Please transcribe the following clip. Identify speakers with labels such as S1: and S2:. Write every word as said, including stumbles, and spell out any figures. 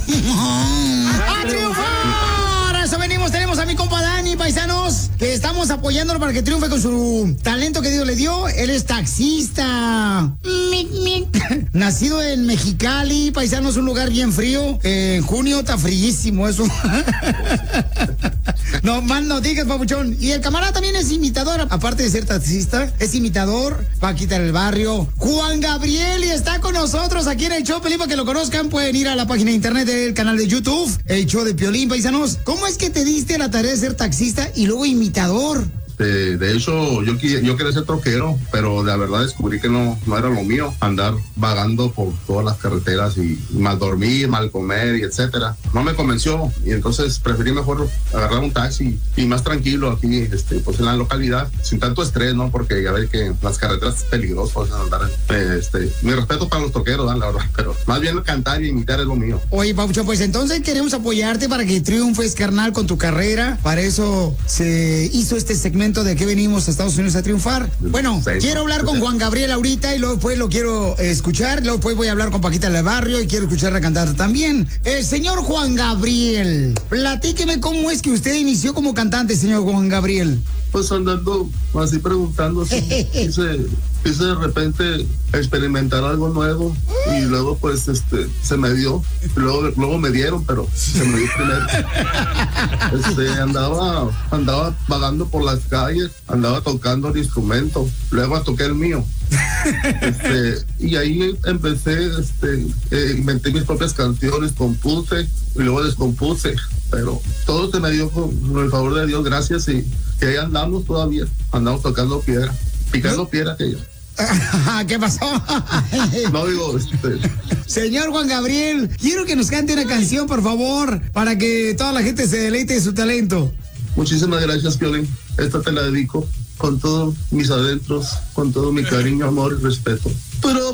S1: ¡A triunfar! Eso venimos, tenemos a mi compa Dani, paisanos, que estamos apoyándolo para que triunfe con su talento que Dios le dio. Él es taxista. Mic, mic. Nacido en Mexicali, paisanos, un lugar bien frío. Eh, en junio está fríísimo eso. No, más no digas, papuchón. Y el camarada también es imitador, aparte de ser taxista, es imitador. Paquita del barrio. Juan Gabriel, y está con nosotros aquí en el show, Piolín, para que lo conozcan. Pueden ir a la página de internet del canal de YouTube, el show de Piolín, paisanos. ¿Cómo es que te diste la tarea de ser taxista y luego imitador?
S2: De, de hecho, yo, yo quería ser troquero, pero la verdad descubrí que no, no era lo mío, andar vagando por todas las carreteras y mal dormir, mal comer y etcétera. No me convenció y entonces preferí mejor agarrar un taxi y más tranquilo aquí, este, pues en la localidad, sin tanto estrés, ¿no? Porque ya ves que las carreteras es peligroso andar, eh, este, mi respeto para los troqueros, ¿no? La verdad, pero más bien cantar y imitar es lo mío.
S1: Oye, Paucho, pues entonces queremos apoyarte para que triunfes, carnal, con tu carrera. Para eso se hizo este segmento de que venimos a Estados Unidos a triunfar. Bueno, sí, quiero hablar con Juan Gabriel ahorita y luego después lo quiero escuchar, luego después voy a hablar con Paquita del barrio y quiero escucharla cantar también. El señor Juan Gabriel, platíqueme cómo es que usted inició como cantante, señor Juan Gabriel.
S2: Pues andando así preguntando, si quise, quise de repente experimentar algo nuevo y luego pues este se me dio, luego, luego me dieron, pero se me dio primero. Este, andaba, andaba vagando por las calles, andaba tocando el instrumento, luego toqué el mío. Este, y ahí empecé, este, eh, inventé mis propias canciones, compuse y luego descompuse, pero todo se me dio con, con el favor de Dios, gracias, y que ahí andamos todavía, andamos tocando piedra, picando piedra que yo.
S1: ¿Qué pasó?
S2: No digo, este...
S1: Señor Juan Gabriel, quiero que nos cante una canción, por favor, para que toda la gente se deleite de su talento.
S2: Muchísimas gracias, Piolín. Esta te la dedico con todos mis adentros, con todo mi cariño, amor y respeto. Pero